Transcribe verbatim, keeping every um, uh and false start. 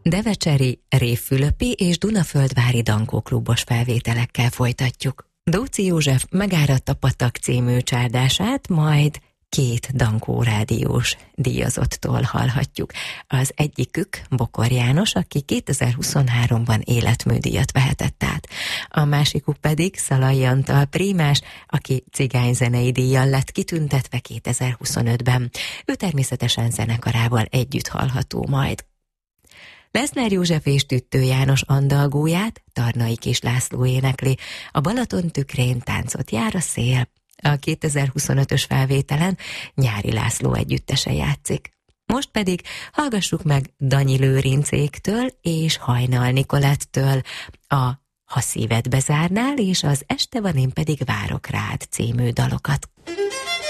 Devecseri, Révfülöpi és Dunaföldvári dankóklubos felvételekkel folytatjuk. Dóczy József megáradt a Patak című csárdását, majd két Dankó rádiós díjazottól hallhatjuk. Az egyikük Bokor János, aki kétezer-huszonháromban életműdíjat vehetett át. A másikuk pedig Szalai Antal prímás, aki cigányzenei díjjal lett kitüntetve kétezer-huszonötben. Ő természetesen zenekarával együtt hallható majd. Leszner József és Tüttő János andalgóját Tarnai Kis László énekli, a Balaton tükrén táncot jár a szél. A kétezer-huszonötös felvételen Nyári László együttese játszik. Most pedig hallgassuk meg Danyi Lőrincéktől és Hajnal Nikolettől a Ha szíved bezárnál és az Este van, én pedig várok rád című dalokat.